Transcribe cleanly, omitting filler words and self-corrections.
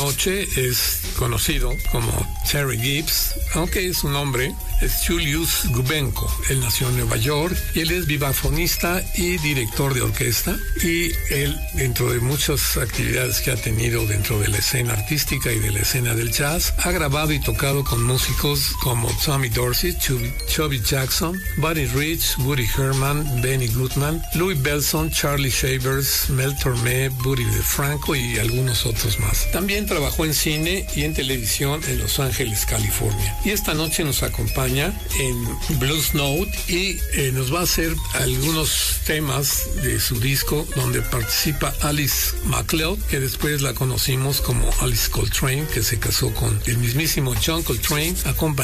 noche es conocido como Terry Gibbs, aunque es un hombre, es Julius Gubenko. Él nació en Nueva York y él es vibrafonista y director de orquesta, y él, dentro de muchas actividades que ha tenido dentro de la escena artística y de la escena del jazz, ha grabado y tocado con músicos como Tommy Dorsey, Chubby Jackson, Buddy Rich, Woody Herman, Benny Goodman, Louis Bellson, Charlie Shavers, Mel Tormé, Buddy DeFranco y algunos otros más. También trabajó en cine y en televisión en Los Ángeles, California. Y esta noche nos acompaña en Blues Note y nos va a hacer algunos temas de su disco donde participa Alice MacLeod, que después la conocimos como Alice Coltrane, que se casó con el mismísimo John Coltrane, acompañado